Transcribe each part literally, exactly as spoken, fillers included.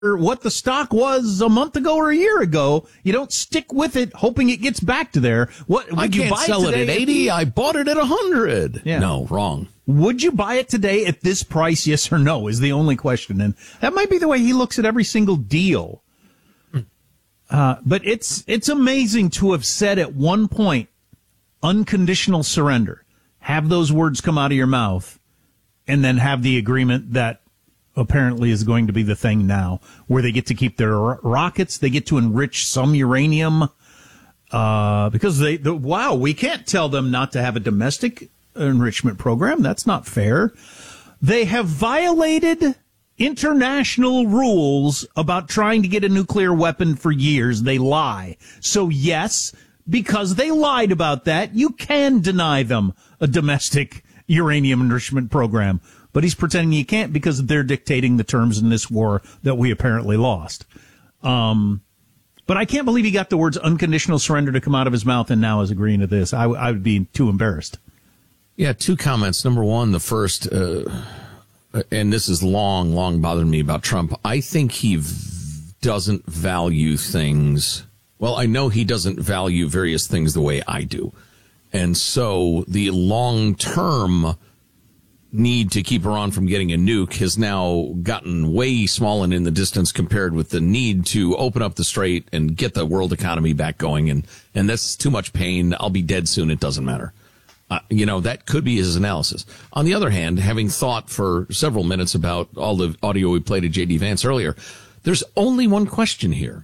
what the stock was a month ago or a year ago. You don't stick with it hoping it gets back to there. What, I can't sell it, it at eighty. I bought it at one hundred. Yeah. No, wrong. Would you buy it today at this price, yes or no, is the only question. And that might be the way he looks at every single deal. Uh, but it's it's amazing to have said at one point, unconditional surrender. Have those words come out of your mouth, and then have the agreement that apparently is going to be the thing now, where they get to keep their ro- rockets, they get to enrich some uranium, uh, because they, the, wow, we can't tell them not to have a domestic enrichment program. That's not fair. They have violated international rules about trying to get a nuclear weapon for years. They lie. So yes, because they lied about that, you can deny them a domestic uranium enrichment program. But he's pretending you can't because they're dictating the terms in this war that we apparently lost. Um, but I can't believe he got the words unconditional surrender to come out of his mouth and now is agreeing to this. I, I would be too embarrassed. Yeah, two comments. Number one, the first, uh, and this is long, long bothered me about Trump. I think he v- doesn't value things. Well, I know he doesn't value various things the way I do. And so the long-term need to keep Iran from getting a nuke has now gotten way small and in the distance compared with the need to open up the strait and get the world economy back going. And, and that's too much pain. I'll be dead soon. It doesn't matter. Uh, you know, that could be his analysis. On the other hand, having thought for several minutes about all the audio we played of J D Vance earlier, there's only one question here.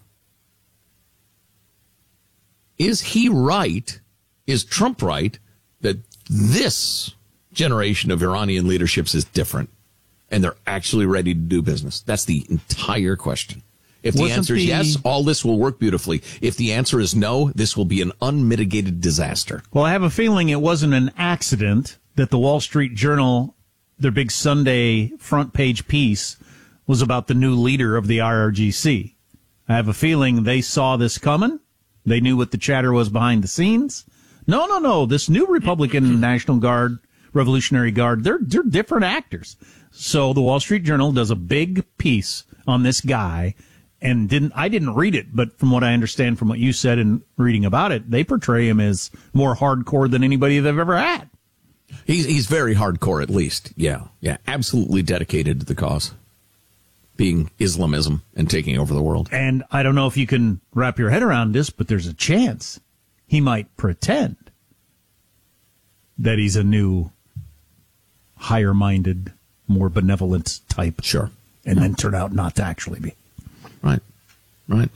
Is he right? Is Trump right that this generation of Iranian leaderships is different and they're actually ready to do business? That's the entire question. If the Wasn't answer is the, yes, all this will work beautifully. If the answer is no, this will be an unmitigated disaster. Well, I have a feeling it wasn't an accident that the Wall Street Journal, their big Sunday front page piece, was about the new leader of the I R G C. I have a feeling they saw this coming. They knew what the chatter was behind the scenes. No, no, no. This new Republican National Guard, Revolutionary Guard, they're, they're different actors. So the Wall Street Journal does a big piece on this guy. And didn't I didn't read it, but from what I understand from what you said and reading about it, they portray him as more hardcore than anybody they've ever had. He's he's very hardcore, at least. Yeah, yeah, absolutely dedicated to the cause, being Islamism and taking over the world. And I don't know if you can wrap your head around this, but there's a chance he might pretend that he's a new, higher-minded, more benevolent type. Sure. And yeah. then turn out not to actually be. Right, right.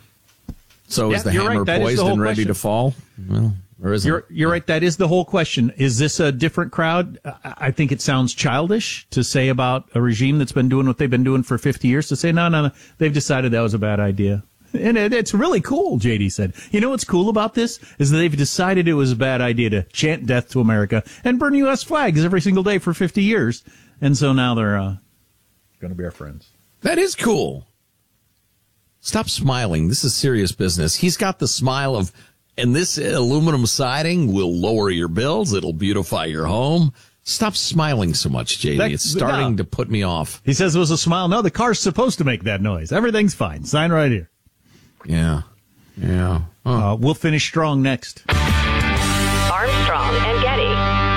So yeah, is the hammer right. poised and ready question. to fall? Well, or is you're, it? You're right. That is the whole question. Is this a different crowd? I think it sounds childish to say about a regime that's been doing what they've been doing for fifty years to say, no, no, no, they've decided that was a bad idea. And it, it's really cool, J D said. You know what's cool about this is that they've decided it was a bad idea to chant death to America and burn U S flags every single day for fifty years. And so now they're uh, going to be our friends. That is cool. Stop smiling. This is serious business. He's got the smile of, and this aluminum siding will lower your bills. It'll beautify your home. Stop smiling so much, J D. That, it's starting no. to put me off. He says it was a smile. No, the car's supposed to make that noise. Everything's fine. Sign right here. Yeah. Yeah. Huh. Uh, we'll finish strong next. Armstrong and Getty.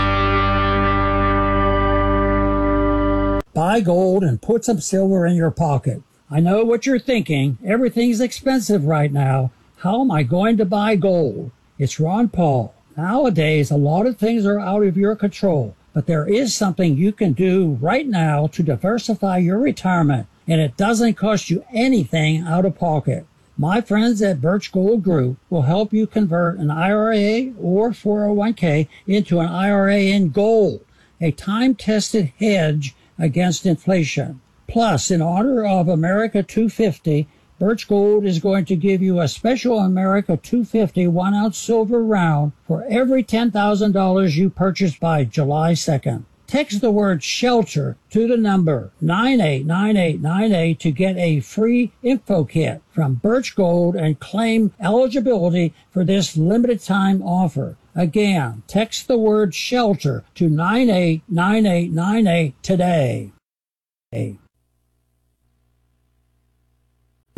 Buy gold and put some silver in your pocket. I know what you're thinking. Everything's expensive right now. How am I going to buy gold? It's Ron Paul. Nowadays, a lot of things are out of your control, but there is something you can do right now to diversify your retirement, and it doesn't cost you anything out of pocket. My friends at Birch Gold Group will help you convert an I R A or four oh one k into an I R A in gold, a time-tested hedge against inflation. Plus, in honor of America two fifty, Birch Gold is going to give you a special America two fifty one-ounce silver round for every ten thousand dollars you purchase by July second. Text the word SHELTER to the number nine eight nine eight nine eight to get a free info kit from Birch Gold and claim eligibility for this limited time offer. Again, text the word SHELTER to nine eight nine eight nine eight today. Hey.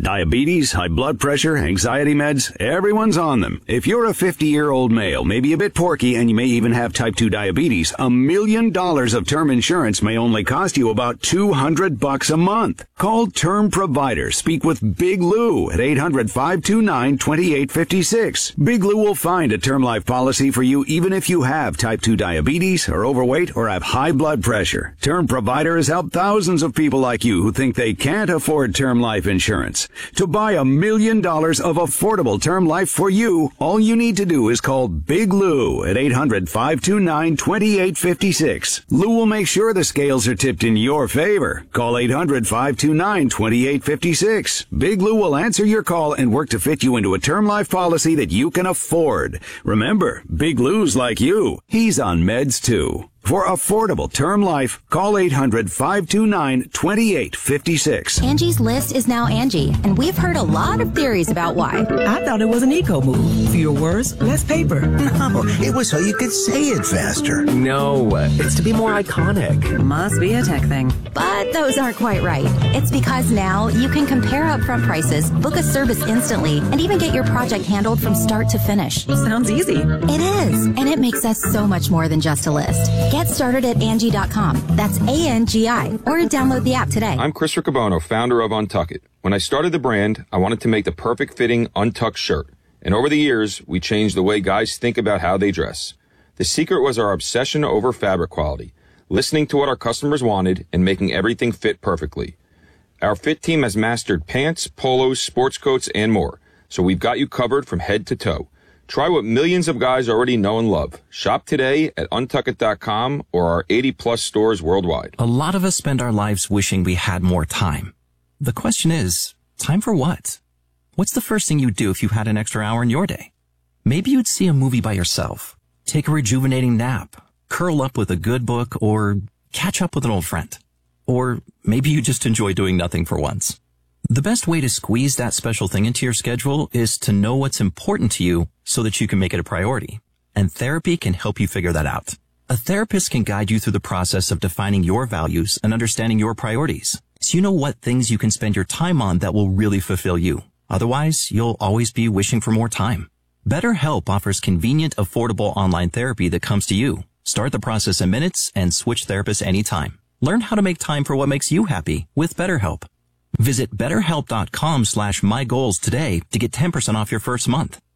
Diabetes, high blood pressure, anxiety meds, everyone's on them. If you're a fifty-year-old male, maybe a bit porky, and you may even have type two diabetes, a million dollars of term insurance may only cost you about two hundred bucks a month. Call Term Provider. Speak with Big Lou at eight hundred, five two nine, two eight five six. Big Lou will find a term life policy for you even if you have type two diabetes, are overweight, or have high blood pressure. Term Provider has helped thousands of people like you who think they can't afford term life insurance. To buy a million dollars of affordable term life for you, all you need to do is call Big Lou at eight hundred, five two nine, two eight five six. Lou will make sure the scales are tipped in your favor. Call eight hundred, five two nine, two eight five six. Big Lou will answer your call and work to fit you into a term life policy that you can afford. Remember, Big Lou's like you. He's on meds too. For affordable term life, call eight hundred, five two nine, two eight five six. Angie's List is now Angie, and we've heard a lot of theories about why. I thought it was an eco move. Fewer words, less paper. No, it was so you could say it faster. No, it's to be more iconic. Must be a tech thing. But those aren't quite right. It's because now you can compare upfront prices, book a service instantly, and even get your project handled from start to finish. Sounds easy. It is, and it makes us so much more than just a list. Get started at Angie dot com. That's A N G I. Or download the app today. I'm Chris Riccobono, founder of Untuck It. When I started the brand, I wanted to make the perfect fitting untucked shirt. And over the years, we changed the way guys think about how they dress. The secret was our obsession over fabric quality, listening to what our customers wanted and making everything fit perfectly. Our fit team has mastered pants, polos, sports coats, and more. So we've got you covered from head to toe. Try what millions of guys already know and love. Shop today at untuck it dot com or our eighty plus stores worldwide. A lot of us spend our lives wishing we had more time. The question is, time for what? What's the first thing you'd do if you had an extra hour in your day? Maybe you'd see a movie by yourself, take a rejuvenating nap, curl up with a good book, or catch up with an old friend. Or maybe you just enjoy doing nothing for once. The best way to squeeze that special thing into your schedule is to know what's important to you so that you can make it a priority. And therapy can help you figure that out. A therapist can guide you through the process of defining your values and understanding your priorities, so you know what things you can spend your time on that will really fulfill you. Otherwise, you'll always be wishing for more time. BetterHelp offers convenient, affordable online therapy that comes to you. Start the process in minutes and switch therapists anytime. Learn how to make time for what makes you happy with BetterHelp. Visit betterhelp dot com slash my goals today to get ten percent off your first month.